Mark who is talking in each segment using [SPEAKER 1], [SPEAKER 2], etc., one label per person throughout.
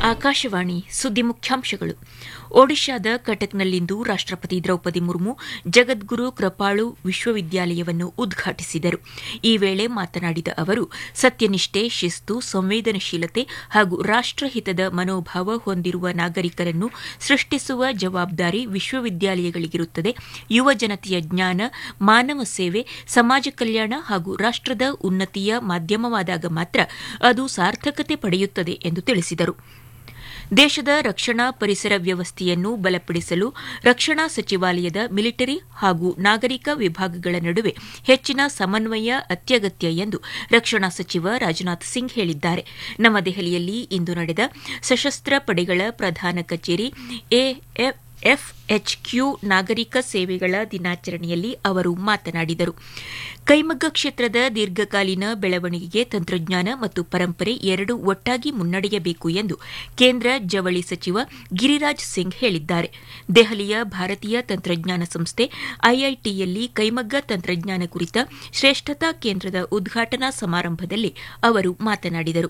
[SPEAKER 1] ಆಕಾಶವಾಣಿ ಸುದ್ದಿ ಮುಖ್ಯಾಂಶಗಳು. ಒಡಿಶಾದ ಕಟಕ್ನಲ್ಲಿಂದು ರಾಷ್ಟಪತಿ ದ್ರೌಪದಿ ಮುರ್ಮು ಜಗದ್ಗುರು ಕೃಪಾಳು ವಿಶ್ವವಿದ್ಯಾಲಯವನ್ನು ಉದ್ಘಾಟಿಸಿದರು. ಈ ವೇಳೆ ಮಾತನಾಡಿದ ಅವರು, ಸತ್ಯನಿಷ್ಠೆ, ಶಿಸ್ತು, ಸಂವೇದನಶೀಲತೆ ಹಾಗೂ ರಾಷ್ಟಹಿತದ ಮನೋಭಾವ ಹೊಂದಿರುವ ನಾಗರಿಕರನ್ನು ಸೃಷ್ಟಿಸುವ ಜವಾಬ್ದಾರಿ ವಿಶ್ವವಿದ್ಯಾಲಯಗಳಿಗಿರುತ್ತದೆ. ಯುವ ಜನತೆಯ ಜ್ಞಾನ, ಮಾನವ ಸೇವೆ, ಸಮಾಜ ಕಲ್ಯಾಣ ಹಾಗೂ ರಾಷ್ಟದ ಉನ್ನತಿಯ ಮಾಧ್ಯಮವಾದಾಗ ಮಾತ್ರ ಅದು ಸಾರ್ಥಕತೆ ಪಡೆಯುತ್ತದೆ ಎಂದು ತಿಳಿಸಿದರು. ದೇಶದ ರಕ್ಷಣಾ ಪರಿಸರ ವ್ಯವಸ್ಥೆಯನ್ನು ಬಲಪಡಿಸಲು ರಕ್ಷಣಾ ಸಚಿವಾಲಯದ ಮಿಲಿಟರಿ ಹಾಗೂ ನಾಗರಿಕ ವಿಭಾಗಗಳ ನಡುವೆ ಹೆಚ್ಚಿನ ಸಮನ್ವಯ ಅತ್ಯಗತ್ಯ ಎಂದು ರಕ್ಷಣಾ ಸಚಿವ ರಾಜನಾಥ್ ಸಿಂಗ್ ಹೇಳಿದ್ದಾರೆ. ನವದೆಹಲಿಯಲ್ಲಿ ಇಂದು ನಡೆದ ಸಶಸ್ತ್ರ ಪಡೆಗಳ ಪ್ರಧಾನ ಕಚೇರಿ ಎಫ್ಎಚ್ಕ್ಯೂ ನಾಗರಿಕ ಸೇವೆಗಳ ದಿನಾಚರಣೆಯಲ್ಲಿ ಅವರು ಮಾತನಾಡಿದರು. ಕೈಮಗ್ಗ ಕ್ಷೇತ್ರದ ದೀರ್ಘಕಾಲೀನ ಬೆಳವಣಿಗೆಗೆ ತಂತ್ರಜ್ಞಾನ ಮತ್ತು ಪರಂಪರೆ ಎರಡೂ ಒಟ್ಟಾಗಿ ಮುನ್ನಡೆಯಬೇಕು ಎಂದು ಕೇಂದ್ರ ಜವಳಿ ಸಚಿವ ಗಿರಿರಾಜ್ ಸಿಂಗ್ ಹೇಳಿದ್ದಾರೆ. ದೆಹಲಿಯ ಭಾರತೀಯ ತಂತ್ರಜ್ಞಾನ ಸಂಸ್ಥೆ ಐಐಟಿಯಲ್ಲಿ ಕೈಮಗ್ಗ ತಂತ್ರಜ್ಞಾನ ಕುರಿತ ಶ್ರೇಷ್ಠತಾ ಕೇಂದ್ರದ ಉದ್ಘಾಟನಾ ಸಮಾರಂಭದಲ್ಲಿ ಅವರು ಮಾತನಾಡಿದರು.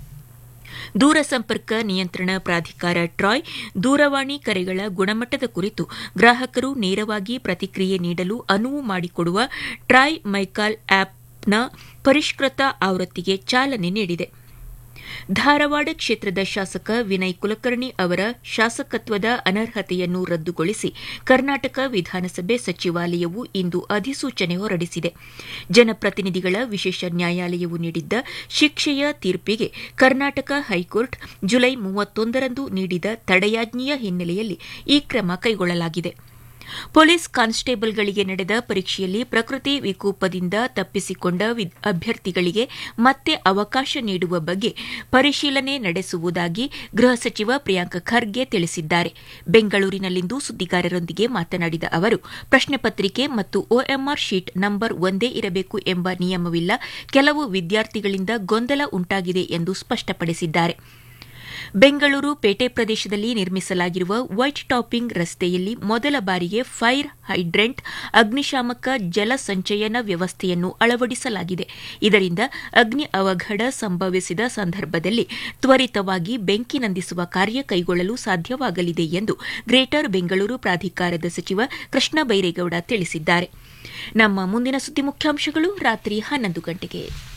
[SPEAKER 1] ದೂರಸಂಪರ್ಕ ನಿಯಂತ್ರಣ ಪ್ರಾಧಿಕಾರ ಟ್ರಾಯ್ ದೂರವಾಣಿ ಕರೆಗಳ ಗುಣಮಟ್ಟದ ಕುರಿತು ಗ್ರಾಹಕರು ನೇರವಾಗಿ ಪ್ರತಿಕ್ರಿಯೆ ನೀಡಲು ಅನುವು ಮಾಡಿಕೊಡುವ ಟ್ರಾಯ್ ಮೈಕಾಲ್ ಆಪ್ನ ಪರಿಷ್ಕೃತ ಆವೃತ್ತಿಗೆ ಚಾಲನೆ ನೀಡಿದೆ. ಧಾರವಾಡ ಕ್ಷೇತ್ರದ ಶಾಸಕ ವಿನಯ್ ಕುಲಕರ್ಣಿ ಅವರ ಶಾಸಕತ್ವದ ಅನರ್ಹತೆಯನ್ನು ರದ್ದುಗೊಳಿಸಿ ಕರ್ನಾಟಕ ವಿಧಾನಸಭೆ ಸಚಿವಾಲಯವು ಇಂದು ಅಧಿಸೂಚನೆ ಹೊರಡಿಸಿದೆ. ಜನಪ್ರತಿನಿಧಿಗಳ ವಿಶೇಷ ನ್ಯಾಯಾಲಯವು ನೀಡಿದ್ದ ಶಿಕ್ಷೆಯ ತೀರ್ಪಿಗೆ ಕರ್ನಾಟಕ ಹೈಕೋರ್ಟ್ ಜುಲೈ 31ರಂದು ನೀಡಿದ ತಡೆಯಾಜ್ಞೆಯ ಹಿನ್ನೆಲೆಯಲ್ಲಿ ಈ ಕ್ರಮ ಕೈಗೊಳ್ಳಲಾಗಿದೆ. ಪೊಲೀಸ್ ಕಾನ್ಸ್ಟೇಬಲ್ಗಳಿಗೆ ನಡೆದ ಪರೀಕ್ಷೆಯಲ್ಲಿ ಪ್ರಕೃತಿ ವಿಕೋಪದಿಂದ ತಪ್ಪಿಸಿಕೊಂಡ ಅಭ್ಯರ್ಥಿಗಳಿಗೆ ಮತ್ತೆ ಅವಕಾಶ ನೀಡುವ ಬಗ್ಗೆ ಪರಿಶೀಲನೆ ನಡೆಸುವುದಾಗಿ ಗೃಹ ಸಚಿವ ಪ್ರಿಯಾಂಕ್ ಖರ್ಗೆ ತಿಳಿಸಿದ್ದಾರೆ. ಬೆಂಗಳೂರಿನಲ್ಲಿಂದು ಸುದ್ದಿಗಾರರೊಂದಿಗೆ ಮಾತನಾಡಿದ ಅವರು, ಪ್ರಶ್ನೆ ಪತ್ರಿಕೆ ಮತ್ತು ಒಎಂಆರ್ ಶೀಟ್ ನಂಬರ್ ಒಂದೇ ಇರಬೇಕು ಎಂಬ ನಿಯಮವಿಲ್ಲ. ಕೆಲವು ವಿದ್ಯಾರ್ಥಿಗಳಿಂದ ಗೊಂದಲ ಉಂಟಾಗಿದೆ ಎಂದು ಸ್ಪಷ್ಟಪಡಿಸಿದ್ದಾರೆ. ಬೆಂಗಳೂರು ಪೇಟೆ ಪ್ರದೇಶದಲ್ಲಿ ನಿರ್ಮಿಸಲಾಗಿರುವ ವೈಟ್ ಟಾಪಿಂಗ್ ರಸ್ತೆಯಲ್ಲಿ ಮೊದಲ ಬಾರಿಗೆ ಫೈರ್ ಹೈಡ್ರೆಂಟ್ ಅಗ್ನಿಶಾಮಕ ಜಲ ಸಂಚಯನ ವ್ಯವಸ್ಥೆಯನ್ನು ಅಳವಡಿಸಲಾಗಿದೆ. ಇದರಿಂದ ಅಗ್ನಿ ಅವಘಡ ಸಂಭವಿಸಿದ ಸಂದರ್ಭದಲ್ಲಿ ತ್ವರಿತವಾಗಿ ಬೆಂಕಿ ನಂದಿಸುವ ಕಾರ್ಯ ಕೈಗೊಳ್ಳಲು ಸಾಧ್ಯವಾಗಲಿದೆ ಎಂದು ಗ್ರೇಟರ್ ಬೆಂಗಳೂರು ಪ್ರಾಧಿಕಾರದ ಸಚಿವ ಕೃಷ್ಣ ಬೈರೇಗೌಡ ತಿಳಿಸಿದ್ದಾರೆ. ನಮ್ಮ ಮುಂದಿನ ಸುದ್ದಿ ಮುಖ್ಯಾಂಶಗಳು ರಾತ್ರಿ 11 ಗಂಟೆಗೆ.